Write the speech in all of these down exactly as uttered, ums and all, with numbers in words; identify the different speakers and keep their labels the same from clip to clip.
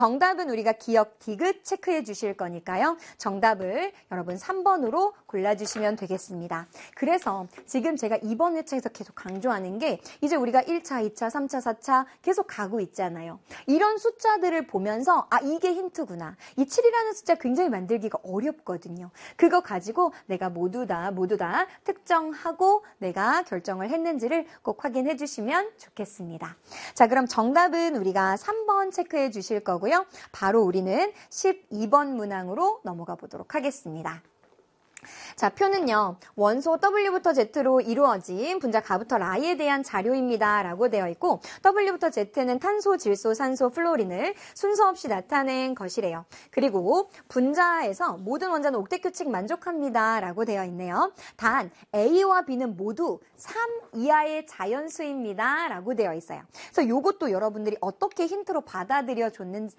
Speaker 1: 정답은 우리가 기억, 디귿 체크해 주실 거니까요. 정답을 여러분 삼 번으로 골라주시면 되겠습니다. 그래서 지금 제가 이번 회차에서 계속 강조하는 게 이제 우리가 일 차, 이 차, 삼 차, 사 차 계속 가고 있잖아요. 이런 숫자들을 보면서 아 이게 힌트구나. 이 칠이라는 숫자 굉장히 만들기가 어렵거든요. 그거 가지고 내가 모두 다 모두 다 특정하고 내가 결정을 했는지를 꼭 확인해 주시면 좋겠습니다. 자, 그럼 정답은 우리가 삼 번 체크해 주실 거고요. 바로 우리는 십이 번 문항으로 넘어가 보도록 하겠습니다. 자, 표는요. 원소 W부터 Z로 이루어진 분자 가부터 라이에 대한 자료입니다. 라고 되어 있고 W부터 Z는 탄소, 질소, 산소, 플로린을 순서 없이 나타낸 것이래요. 그리고 분자에서 모든 원자는 옥텟 규칙 만족합니다. 라고 되어 있네요. 단 A와 B는 모두 삼 이하의 자연수입니다. 라고 되어 있어요. 그래서 이것도 여러분들이 어떻게 힌트로 받아들여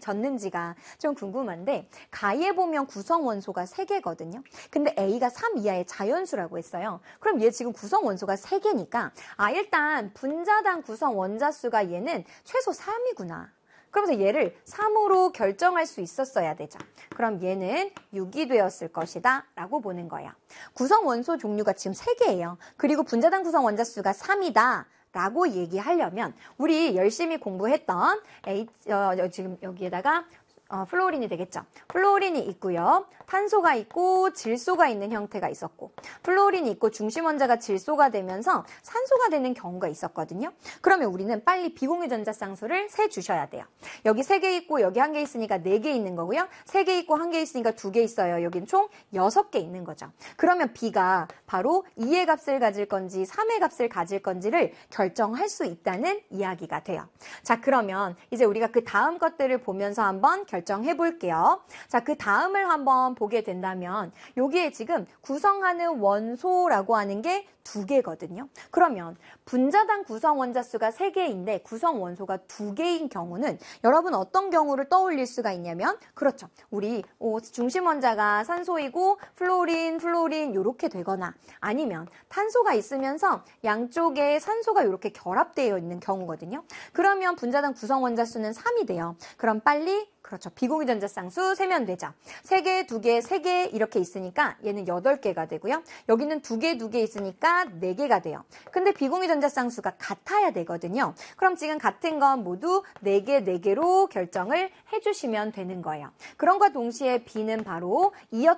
Speaker 1: 줬는지가 좀 궁금한데 가에 보면 구성 원소가 세 개거든요. 근데 A가 삼 이하의 자연수라고 했어요. 그럼 얘 지금 구성 원소가 세 개니까 아 일단 분자당 구성 원자 수가 얘는 최소 삼이구나. 그러면서 얘를 삼으로 결정할 수 있었어야 되죠. 그럼 얘는 육이 되었을 것이다 라고 보는 거예요. 구성 원소 종류가 지금 세 개예요. 그리고 분자당 구성 원자 수가 삼이다. 라고 얘기하려면 우리 열심히 공부했던 H, 어, 지금 여기에다가 어, 플로린이 되겠죠. 플로린이 있고요. 탄소가 있고 질소가 있는 형태가 있었고 플로린이 있고 중심 원자가 질소가 되면서 산소가 되는 경우가 있었거든요. 그러면 우리는 빨리 비공유 전자쌍수를 세 주셔야 돼요. 여기 세 개 있고 여기 한 개 있으니까 네 개 있는 거고요. 세 개 있고 한 개 있으니까 두 개 있어요. 여긴 총 여섯 개 있는 거죠. 그러면 B가 바로 이의 값을 가질 건지 삼의 값을 가질 건지를 결정할 수 있다는 이야기가 돼요. 자, 그러면 이제 우리가 그 다음 것들을 보면서 한번 결 결정해 볼게요. 자, 그 다음을 한번 보게 된다면 여기에 지금 구성하는 원소라고 하는 게 두 개거든요. 그러면 분자당 구성 원자 수가 세 개인데 구성 원소가 두 개인 경우는 여러분 어떤 경우를 떠올릴 수가 있냐면 그렇죠. 우리 중심 원자가 산소이고 플로린, 플로린 이렇게 되거나 아니면 탄소가 있으면서 양쪽에 산소가 이렇게 결합되어 있는 경우거든요. 그러면 분자당 구성 원자 수는 삼이 돼요. 그럼 빨리 그렇죠. 비공유 전자쌍수 세면 되죠. 세 개, 두 개, 세 개 이렇게 있으니까 얘는 여덟 개가 되고요. 여기는 두 개, 두 개 있으니까 네 개가 돼요. 근데 비공유 전자쌍수가 같아야 되거든요. 그럼 지금 같은 건 모두 네 개, 네 개로 결정을 해주시면 되는 거예요. 그런과 동시에 B는 바로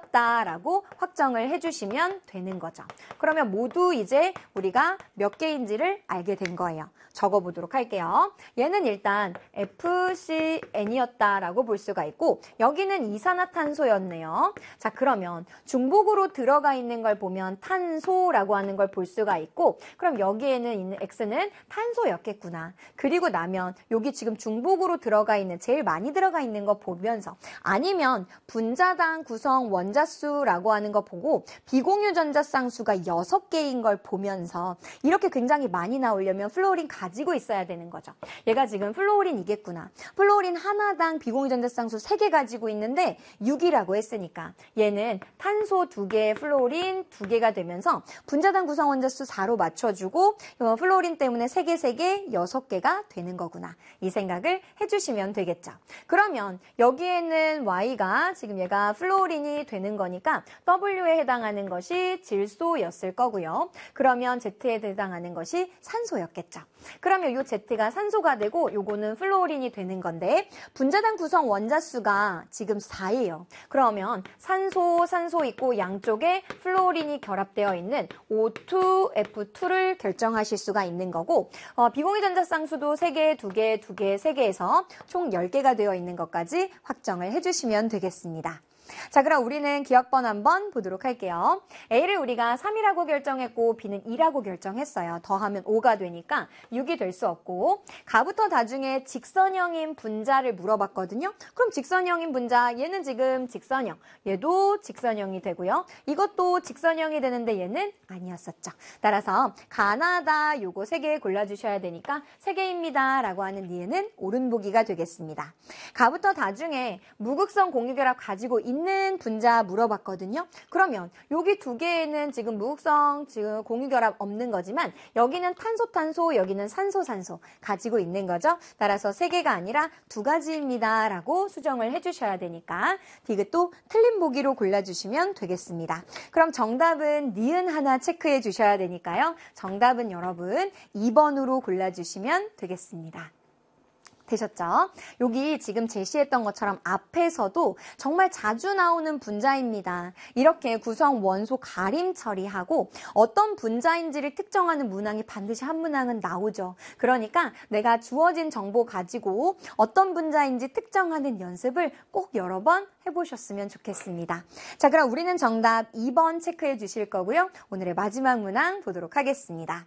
Speaker 1: 이였다라고 확정을 해주시면 되는 거죠. 그러면 모두 이제 우리가 몇 개인지를 알게 된 거예요. 적어보도록 할게요. 얘는 일단 에프씨엔이었다라고 볼 수가 있고 여기는 이산화탄소였네요. 자, 그러면 중복으로 들어가 있는 걸 보면 탄소라고 하는 걸 볼 수가 있고 그럼 여기에는 있는 X는 탄소였겠구나. 그리고 나면 여기 지금 중복으로 들어가 있는 제일 많이 들어가 있는 거 보면서 아니면 분자당 구성 원자수라고 하는 거 보고 비공유 전자쌍수가 여섯 개인 걸 보면서 이렇게 굉장히 많이 나오려면 플로린 가지고 있어야 되는 거죠. 얘가 지금 플로린이겠구나. 플로린 하나당 비공유 전자쌍수 세 개 가지고 있는데 육이라고 했으니까 얘는 탄소 두 개, 플로린 두 개가 되면서 분자당 구성 원자수 사로 맞춰주고 플로린 때문에 세 개, 세 개, 여섯 개가 되는 거구나. 이 생각을 해주시면 되겠죠. 그러면 여기에는 Y가 지금 얘가 플로린이 되는 거니까 W에 해당하는 것이 질소였을 거고요. 그러면 Z에 해당하는 것이 산소였겠죠. 그러면 이 Z가 산소가 되고 요거는 플로린이 되는 건데 분자당 구성 원자수가 지금 사예요. 그러면 산소, 산소 있고 양쪽에 플로린이 결합되어 있는 오 투 에프 투를 결정하실 수가 있는 거고 어, 비공유 전자쌍수도 세 개, 두 개, 두 개, 세 개에서 총 열 개가 되어 있는 것까지 확정을 해주시면 되겠습니다. 자, 그럼 우리는 기억번 한번 보도록 할게요. A를 우리가 삼이라고 결정했고 B는 이라고 결정했어요. 더하면 오가 되니까 육이 될 수 없고 가부터 다중에 직선형인 분자를 물어봤거든요. 그럼 직선형인 분자 얘는 지금 직선형, 얘도 직선형이 되고요. 이것도 직선형이 되는데 얘는 아니었었죠. 따라서 가나다 요거 세 개 골라주셔야 되니까 세 개입니다 라고 하는 얘는 옳은 보기가 되겠습니다. 가부터 다중에 무극성 공유결합 가지고 있는 없는 분자 물어봤거든요. 그러면 여기 두 개에는 지금 무극성, 지금 공유결합 없는 거지만 여기는 탄소, 탄소, 여기는 산소, 산소 가지고 있는 거죠. 따라서 세 개가 아니라 두 가지입니다. 라고 수정을 해주셔야 되니까 디귿도 틀린 보기로 골라주시면 되겠습니다. 그럼 정답은 니은 하나 체크해 주셔야 되니까요. 정답은 여러분 이 번으로 골라주시면 되겠습니다. 되셨죠? 여기 지금 제시했던 것처럼 앞에서도 정말 자주 나오는 분자입니다. 이렇게 구성 원소 가림 처리하고 어떤 분자인지를 특정하는 문항이 반드시 한 문항은 나오죠. 그러니까 내가 주어진 정보 가지고 어떤 분자인지 특정하는 연습을 꼭 여러 번 해보셨으면 좋겠습니다. 자, 그럼 우리는 정답 이 번 체크해 주실 거고요. 오늘의 마지막 문항 보도록 하겠습니다.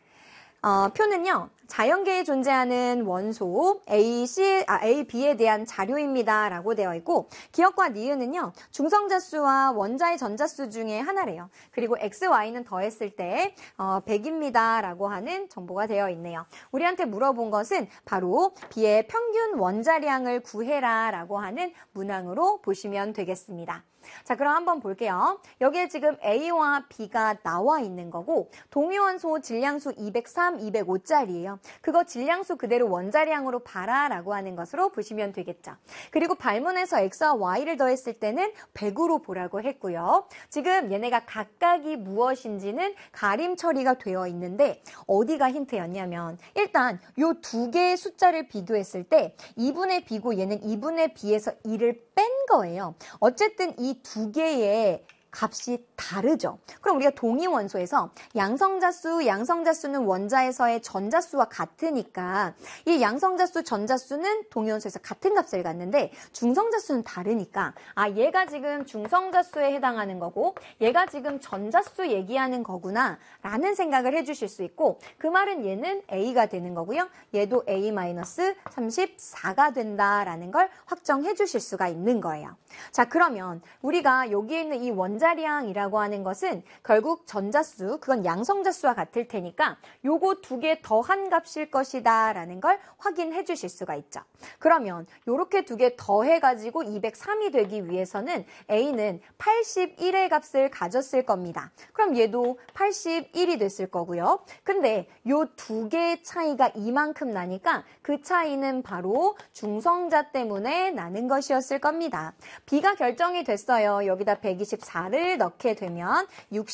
Speaker 1: 어, 표는요. 자연계에 존재하는 원소 A, C, 아, A, B에 대한 자료입니다. 라고 되어 있고 기억과 니은은요. 중성자수와 원자의 전자수 중에 하나래요. 그리고 X, Y는 더했을 때 어, 백입니다. 라고 하는 정보가 되어 있네요. 우리한테 물어본 것은 바로 B의 평균 원자량을 구해라. 라고 하는 문항으로 보시면 되겠습니다. 자, 그럼 한번 볼게요. 여기에 지금 A와 B가 나와 있는 거고 동위원소 질량수 이백삼, 이백오짜리예요. 그거 질량수 그대로 원자량으로 봐라라고 하는 것으로 보시면 되겠죠. 그리고 발문에서 X와 Y를 더했을 때는 백으로 보라고 했고요. 지금 얘네가 각각이 무엇인지는 가림 처리가 되어 있는데 어디가 힌트였냐면 일단 이 두 개의 숫자를 비교했을 때 이분의 B고 얘는 이분의 B에서 일을 뺀 거예요. 어쨌든 이 두 개의 값이 다르죠. 그럼 우리가 동위원소에서 양성자수, 양성자수는 원자에서의 전자수와 같으니까 이 양성자수, 전자수는 동위원소에서 같은 값을 갖는데 중성자수는 다르니까 아 얘가 지금 중성자수에 해당하는 거고 얘가 지금 전자수 얘기하는 거구나 라는 생각을 해주실 수 있고 그 말은 얘는 A가 되는 거고요. 얘도 A 마이너스 삼십사가 된다라는 걸 확정해 주실 수가 있는 거예요. 자, 그러면 우리가 여기에 있는 이 원자량이라고 하는 것은 결국 전자수, 그건 양성자수와 같을 테니까 요거 두 개 더한 값일 것이다 라는 걸 확인해 주실 수가 있죠. 그러면 요렇게 두 개 더해가지고 이백삼이 되기 위해서는 A는 팔십일의 값을 가졌을 겁니다. 그럼 얘도 팔십일이 됐을 거고요. 근데 요 두 개의 차이가 이만큼 나니까 그 차이는 바로 중성자 때문에 나는 것이었을 겁니다. B가 결정이 됐어요. 여기다 백이십사를 넣게 되면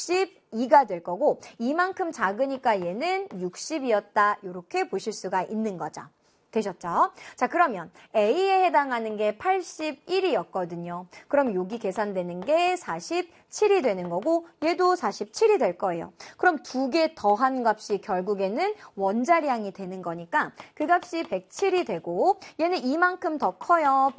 Speaker 1: 육십이가 될 거고 이만큼 작으니까 얘는 육십이었다. 이렇게 보실 수가 있는 거죠. 되셨죠? 자, 그러면 A에 해당하는 게 팔십일이었거든요. 그럼 여기 계산되는 게 사십칠이 되는 거고 얘도 사십칠이 될 거예요. 그럼 두 개 더한 값이 결국에는 원자량이 되는 거니까 그 값이 백칠이 되고 얘는 이만큼 더 커요.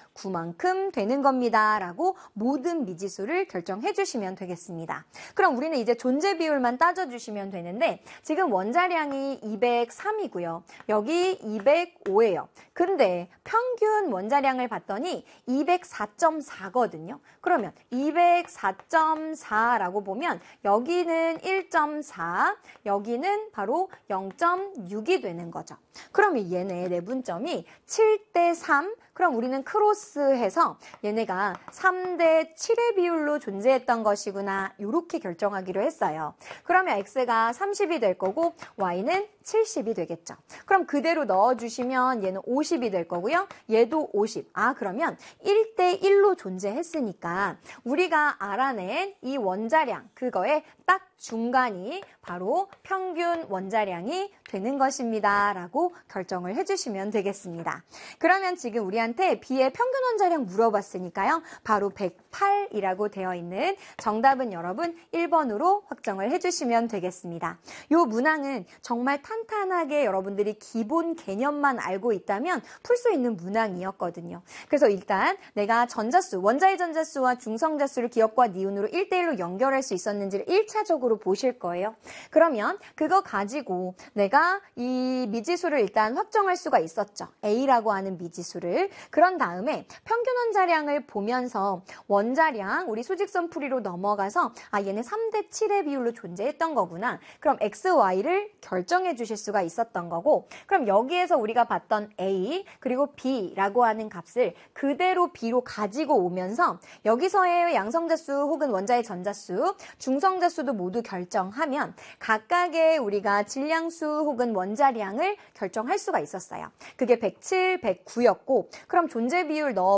Speaker 1: 백구만큼 되는 겁니다. 라고 모든 미지수를 결정해 주시면 되겠습니다. 그럼 우리는 이제 존재 비율만 따져주시면 되는데 지금 원자량이 이백삼이고요. 여기 이백오예요. 근데 평균 원자량을 봤더니 이백사 점 사거든요. 그러면 이백사 점 사라고 보면 여기는 일 점 사, 여기는 바로 영 점 육이 되는 거죠. 그러면 얘네 내분점이 칠 대 삼, 그럼 우리는 크로스해서 얘네가 삼 대 칠의 비율로 존재했던 것이구나 이렇게 결정하기로 했어요. 그러면 X가 삼십이 될 거고 Y는 칠십이 되겠죠. 그럼 그대로 넣어주시면 얘는 오십이 될 거고요. 얘도 오십. 아, 그러면 일 대 일로 존재했으니까 우리가 알아낸 이 원자량, 그거에 딱 중간이 바로 평균 원자량이 되는 것입니다. 라고 결정을 해주시면 되겠습니다. 그러면 지금 우리한테 B의 평균 원자량 물어봤으니까요. 바로 백팔이라고 되어 있는 정답은 여러분 일 번으로 확정을 해주시면 되겠습니다. 이 문항은 정말 탄탄하게 여러분들이 기본 개념만 알고 있다면 풀 수 있는 문항이었거든요. 그래서 일단 내가 전자수, 원자의 전자수와 중성자수를 기억과 니은으로 일 대 일로 연결할 수 있었는지를 일 차적으로 객관적으로 보실 거예요. 그러면 그거 가지고 내가 이 미지수를 일단 확정할 수가 있었죠. A라고 하는 미지수를. 그런 다음에 평균 원자량을 보면서 원자량, 우리 수직선 풀이로 넘어가서 아 얘네 삼 대 칠의 비율로 존재했던 거구나. 그럼 X, Y를 결정해 주실 수가 있었던 거고, 그럼 여기에서 우리가 봤던 A 그리고 B라고 하는 값을 그대로 B로 가지고 오면서 여기서의 양성자수 혹은 원자의 전자수, 중성자수도 모두 결정하면 각각의 우리가 질량수 혹은 원자량을 결정할 수가 있었어요. 그게 백칠, 백구였고 그럼 존재 비율 넣어